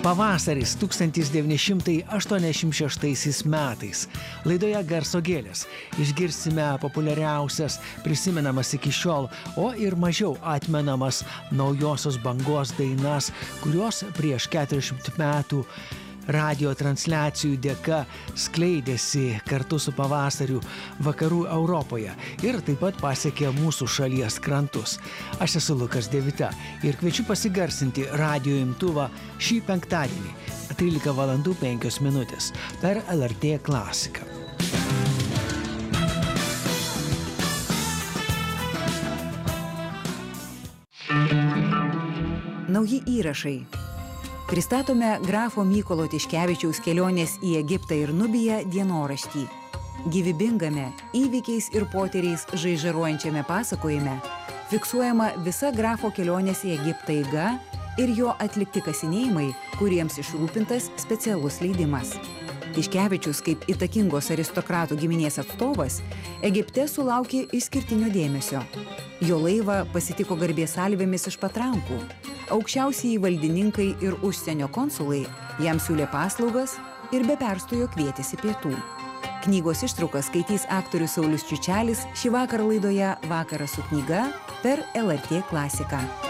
Pavasaris 1986 metais. Laidoje Garso gėlės išgirsime populiariausias, prisimenamas iki šiol, o ir mažiau atmenamas naujosios bangos dainas, kurios prieš 40 metų radio transliacijų dėka skleidėsi kartu su pavasariu vakarų Europoje ir taip pat pasiekė mūsų šalies krantus. Aš esu Lukas Devita ir kviečiu pasigarsinti radio imtuvą šį penktadienį 13:05 per LRT klasiką. Nauji įrašai. Pristatome grafo Mykolo Tiškevičiaus kelionės į Egiptą ir Nubiją dienoraštį. Gyvybingame, įvykiais ir potyriais žaižaruojančiame pasakojime fiksuojama visa grafo kelionės į Egiptą eiga ir jo atlikti kasinėjimai, kuriems išrūpintas specialus leidimas. Tiškevičius, kaip įtakingos aristokratų giminės atstovas, Egipte sulaukė išskirtinio dėmesio. Jo laivą pasitiko garbės salvėmis iš patrankų. Aukščiausieji valdininkai ir užsienio konsulai jam siūlė paslaugas ir be perstojo kvietėsi pietų. Knygos ištraukas skaitys aktorius Saulius Čiučelis šį vakarą laidoje Vakaras su knyga per LRT klasiką.